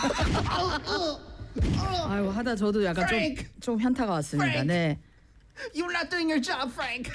아이고 하다 저도 약간 좀 현타가 왔습니다. 네. You're not doing your job, Frank.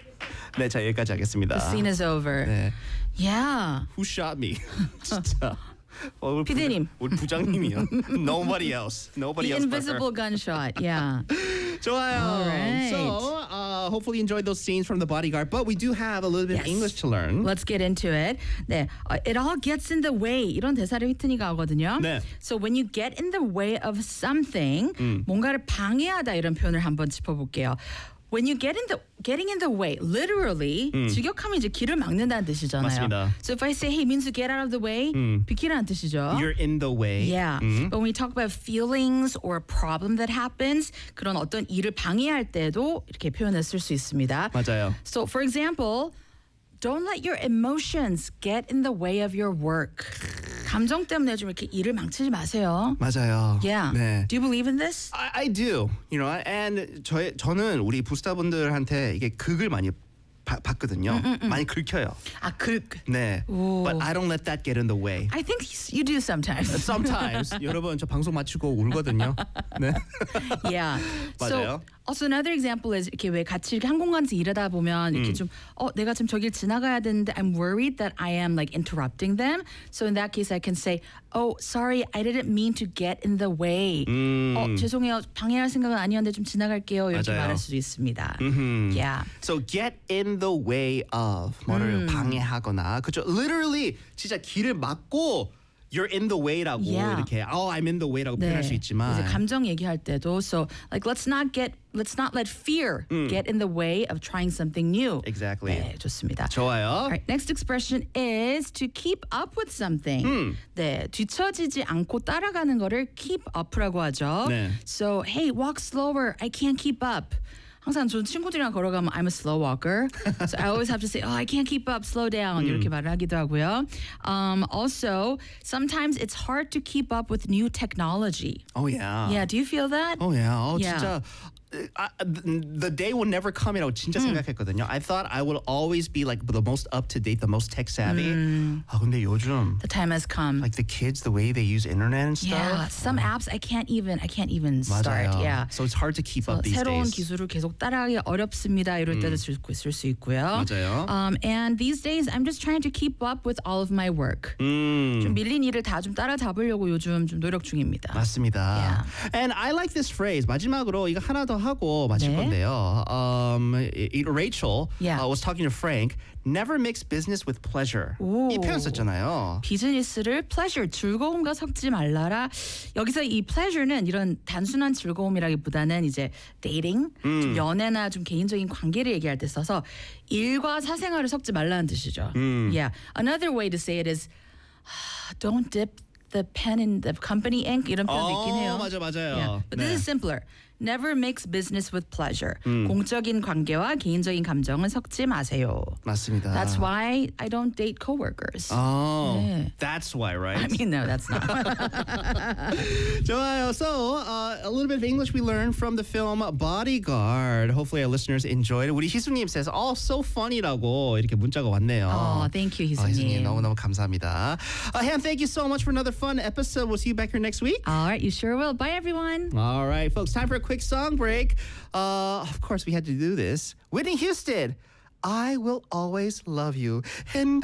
네, 자 여기까지 하겠습니다. The scene is over. 네. Yeah. Who shot me? 진짜. 우리 피디님. 우리 부장님이요. Nobody else. Nobody The else. invisible gunshot. Yeah. 좋아요. All right. So, hopefully you enjoyed those scenes from The Bodyguard, but we do have a little bit of Yes. English to learn. Let's get into it. 네, it all gets in the way. 이런 대사를 휘트니가 하거든요. 네. So when you get in the way of something, 뭔가를 방해하다 이런 표현을 한번 짚어볼게요. When you getting in the way, literally 직역하면 이제 길을 막는다는 뜻이잖아요. 맞습니다. So if I say, hey, 민수, get out of the way, 비키라는 뜻이죠. You're in the way. Yeah. But when we talk about feelings or a problem that happens, 그런 어떤 일을 방해할 때도 이렇게 표현을 쓸 수 있습니다. 맞아요. So for example, don't let your emotions get in the way of your work. 감정 때문에 좀 이렇게 일을 망치지 마세요. 맞아요. Yeah. 네. Do you believe in this? I do. You know, and 저는 우리 부스타분들한테 이게 극을 많이 봤거든요. 많이 긁혀요. 아, 네. 오. But I don't let that get in the way. I think you do sometimes. Sometimes 여러분 저 방송 마치고 울거든요. 네. Yeah. 맞아요. So also another example is 이렇게 왜 같이 이렇게 항공관에서 일하다 보면 이렇게 좀 내가 지금 저길 지나가야 되는데 I'm worried that I am like interrupting them. So in that case I can say, oh, sorry, I didn't mean to get in the way. 죄송해요, 방해할 생각은 아니었는데 좀 지나갈게요. 이렇게 맞아요. 말할 수도 있습니다. Yeah. So get in the way of 뭐를 방해하거나 그죠? Literally 진짜 길을 막고 you're in the way라고 Yeah. 이렇게 I'm in the way라고 표현할 수 있지만 이제 감정 얘기할 때도 so like let's not let fear get in the way of trying something new. Exactly. 네, 좋습니다. 좋아요. Alright, next expression is to keep up with something. 네, 뒤처지지 않고 따라가는 거를 keep up라고 하죠. 네. So, hey, walk slower. I can't keep up. 항상 저 친구들이랑 걸어가면 I'm a slow walker. So I always have to say, I can't keep up, slow down. 이렇게 말을 하기도 하고요. Also, sometimes it's hard to keep up with new technology. Oh yeah. Yeah, do you feel that? Oh yeah. Yeah. 진짜 the day will never come이라고 진짜 생각했거든요. I thought I would always be like the most up to date, the most tech savvy. 근데 요즘 The time has come. like the kids, the way they use internet and stuff. Yeah, some apps I can't even start. 맞아요. Yeah. So it's hard to keep up these 새로운 days. 기술을 계속 따라하기 어렵습니다. 이럴 때도 쓸 수 있고요. 맞아요. And these days I'm just trying to keep up with all of my work. 좀 밀린 일을 다 좀 따라잡으려고 요즘 좀 노력 중입니다. 맞습니다. Yeah. And I like this phrase. 마지막으로 이거 하나 더 하고 마칠 네. 건데요. Rachel Yeah. was talking to Frank. Never mix business with pleasure. 오. 이 표현 썼잖아요. 비즈니스를 pleasure, 즐거움과 섞지 말라라. 여기서 이 pleasure는 이런 단순한 즐거움이라기보다는 이제 dating, 좀 연애나 좀 개인적인 관계를 얘기할 때 써서 일과 사생활을 섞지 말라는 뜻이죠. Yeah. Another way to say it is don't dip the pen in the company ink 이런 표현도 있긴 해요. 맞아요. Yeah. But this is simpler. Never mix business with pleasure. 공적인 관계와 개인적인 감정은 섞지 마세요. 맞습니다. That's why I don't date coworkers. Oh, 네. that's why, right? I mean, no, that's not. 좋아요. So, a little bit of English we learned from the film Bodyguard. Hopefully our listeners enjoyed it. 우리 희수님 says, so funny라고 이렇게 문자가 왔네요. Oh, thank you, 희수님 희수님. 너무너무 감사합니다. Han, thank you so much for another fun episode. We'll see you back here next week. All right, you sure will. Bye, everyone. All right, folks, time for a quick song break. Of course, we had to do this. Whitney Houston, I Will Always Love You. And